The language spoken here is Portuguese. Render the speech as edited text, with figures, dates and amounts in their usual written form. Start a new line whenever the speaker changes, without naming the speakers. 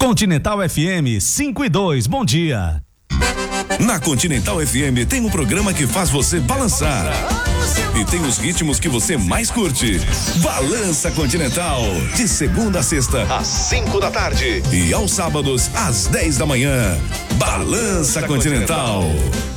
Continental FM 5 e 2, bom dia.
Na Continental FM tem um programa que faz você balançar. E tem os ritmos que você mais curte. Balança Continental. De segunda a sexta, às 5 da tarde. E aos sábados, às 10 da manhã. Balança Continental.